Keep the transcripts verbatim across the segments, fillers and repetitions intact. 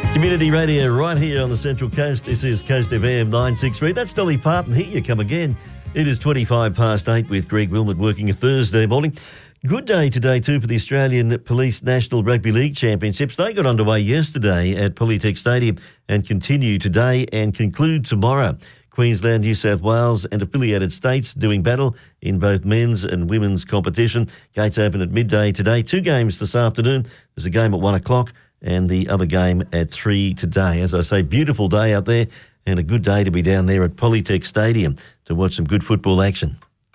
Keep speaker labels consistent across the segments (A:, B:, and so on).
A: Community radio right here on the Central Coast. This is Coast F M nine sixty-three. That's Dolly Parton. Here you come again. It is twenty-five past eight with Greg Wilmot working a Thursday morning. Good day today too for the Australian Police National Rugby League Championships. They got underway yesterday at Polytech Stadium and continue today and conclude tomorrow. Queensland, New South Wales and affiliated states doing battle in both men's and women's competition. Gates open at midday today. Two games this afternoon. There's a game at one o'clock and the other game at three today. As I say, beautiful day out there and a good day to be down there at Polytech Stadium to watch some good football action.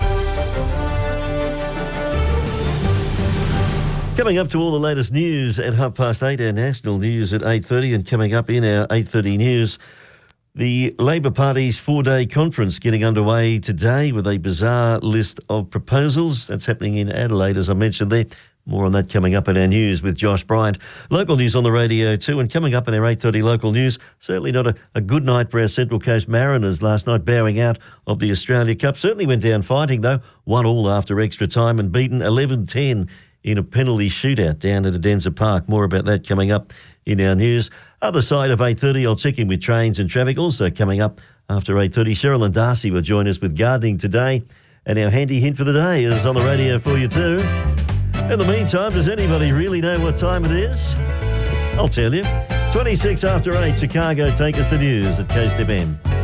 A: Coming up to all the latest news at half past eight, our national news at eight thirty, and coming up in our eight thirty news, the Labor Party's four-day conference getting underway today with a bizarre list of proposals. That's happening in Adelaide, as I mentioned there. More on that coming up in our news with Josh Bryant. Local news on the radio too, and coming up in our eight thirty local news, certainly not a, a good night for our Central Coast Mariners last night, bowing out of the Australia Cup. Certainly went down fighting though, one all after extra time and beaten eleven ten in a penalty shootout down at Adenza Park. More about that coming up in our news. Other side of eight thirty, I'll check in with trains and traffic. Also coming up after eight thirty, Cheryl and Darcy will join us with gardening today. And our handy hint for the day is on the radio for you too. In the meantime, does anybody really know what time it is? I'll tell you. twenty-six after eight, Chicago, take us to news at Coast F M.